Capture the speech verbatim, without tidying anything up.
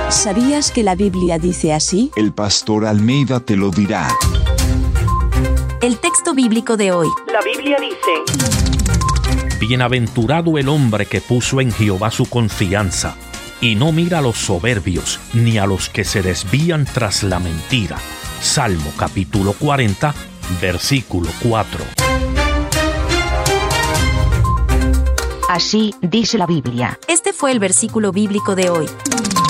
¿Sabías que la Biblia dice así? El pastor Almeida te lo dirá. El texto bíblico de hoy. La Biblia dice: Bienaventurado el hombre que puso en Jehová su confianza, y no mira a los soberbios, ni a los que se desvían tras la mentira. Salmo capítulo cuarenta, versículo cuatro. Así dice la Biblia. Este fue el versículo bíblico de hoy.